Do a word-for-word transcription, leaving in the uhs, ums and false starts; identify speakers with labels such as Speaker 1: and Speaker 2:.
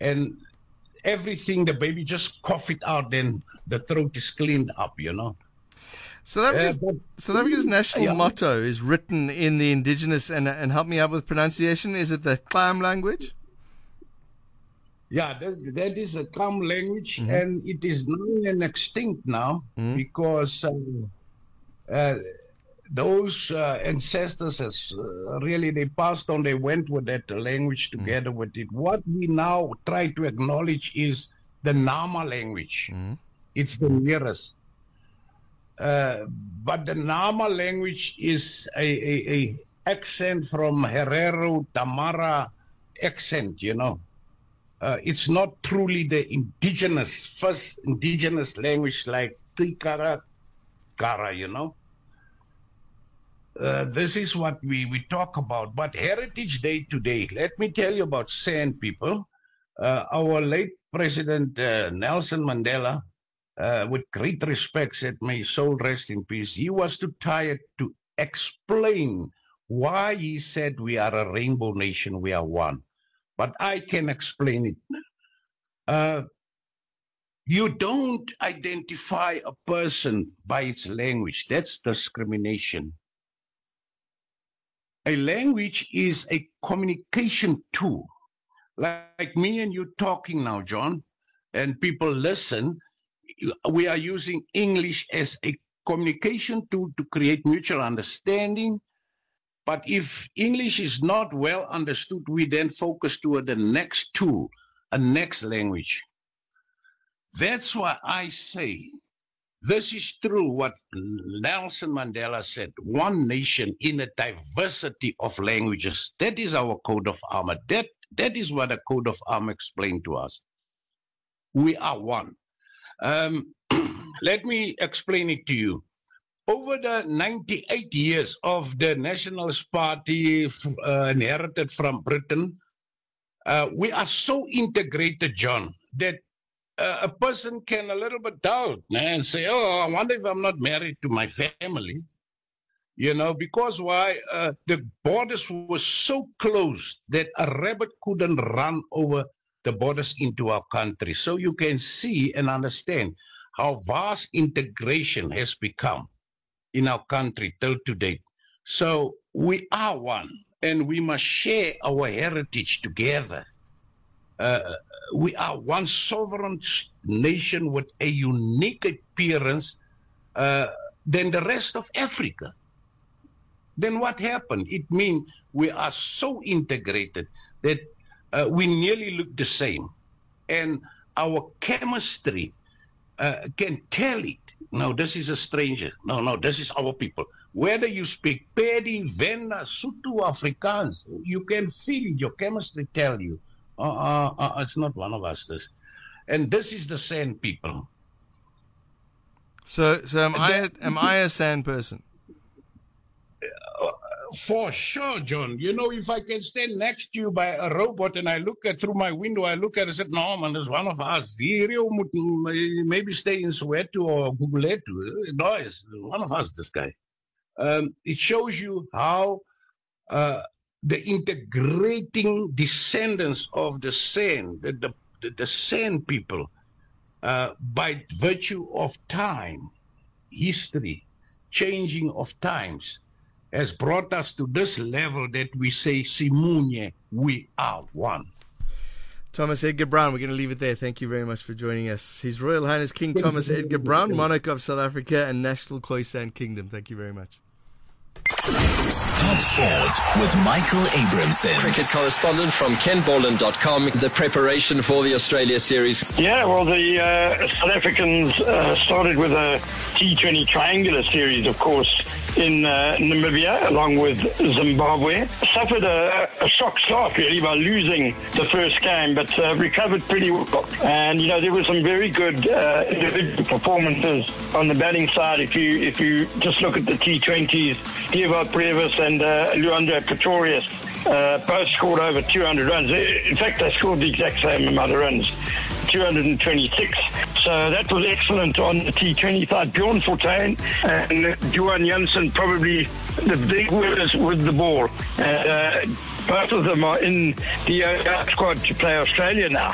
Speaker 1: and everything, the baby just cough it out, then the throat is cleaned up, you know.
Speaker 2: South Africa's,
Speaker 1: Uh, but-
Speaker 2: South Africa's national
Speaker 1: Yeah.
Speaker 2: motto is written in the indigenous, and and help me out with pronunciation, is it the Clam language?
Speaker 1: Yeah, that, that is a Kam language,
Speaker 2: Mm-hmm.
Speaker 1: and it is known and extinct now because uh, uh, those uh, ancestors, has, uh, really, they passed on, they went with that language together with it. What we now try to acknowledge is the Nama language. It's the nearest. Uh, but the Nama language is a, a, a accent from Herero, Tamara accent, you know. Uh, it's not truly the indigenous, first indigenous language like Tikara, Kara, you know. Uh, this is what we, we talk about. But Heritage Day today, let me tell you about San people. Uh, our late President uh, Nelson Mandela, uh, with great respect, said, may his soul rest in peace. He was too tired to explain why he said we are a rainbow nation, we are one. But I can explain it. Uh, you don't identify a person by its language. That's discrimination. A language is a communication tool. Like me and you talking now, John, and people listen, we are using English as a communication tool to create mutual understanding. But if English is not well understood, we then focus toward the next tool, a next language. That's why I say this is true what Nelson Mandela said, one nation in a diversity of languages. That is our code of armor. That, that is what a code of armor explained to us. We are one. Um, let me explain it to you. Over the ninety-eight years of the Nationalist Party uh, inherited from Britain, uh, we are so integrated, John, that uh, a person can a little bit doubt and say, oh, I wonder if I'm not married to my family. You know, because why? Uh, the borders were so close that a rabbit couldn't run over the borders into our country. So you can see and understand how vast integration has become in our country till today. So we are one, and we must share our heritage together. Uh, we are one sovereign nation with a unique appearance uh, than the rest of Africa. Then what happened? It means we are so integrated that uh, we nearly look the same. And our chemistry uh, can tell it. No, this is a stranger. No, no, this is our people. Whether you speak Pedi, Venda, Sotho, Afrikaans, you can feel it. Your chemistry tell you, uh, uh, uh, it's not one of us. This, and this is the San people.
Speaker 2: So, so am I? Am I a San person?
Speaker 1: For sure, John. You know, if I can stand next to you by a robot and I look at through my window, I look at it and say, no, man, there's one of us. Here, maybe stay in Soweto or Guguletu. No, it's one of us, this guy. Um, it shows you how uh, the integrating descendants of the San, the, the, the, the San people, uh, by virtue of time, history, changing of times, has brought us to this level that we say, Simunye, we are one.
Speaker 2: Thomas Edgar Brown, we're going to leave it there. Thank you very much for joining us. His Royal Highness King Thomas Edgar Brown, Monarch of South Africa and National Khoisan Kingdom. Thank you very much.
Speaker 3: Top Sport with Michael Abramson.
Speaker 4: Cricket correspondent from ken borland dot com. The preparation for the Australia series.
Speaker 5: Yeah, well, the uh, South Africans uh, started with a T twenty triangular series, of course, in uh, Namibia, along with Zimbabwe. Suffered a, a shock start, really, by losing the first game, but uh, recovered pretty well. And, you know, there were some very good uh, individual performances on the batting side. If you if you just look at the T twenties, Dewald Brevis and uh, Luandro Pretorius uh, both scored over two hundred runs. In fact, they scored the exact same amount of runs, two hundred twenty-six. So that was excellent on the T twenty side. Bjorn Fortuin and Johan Janssen, probably the big winners with the ball. Uh, both of them are in the squad to play Australia now.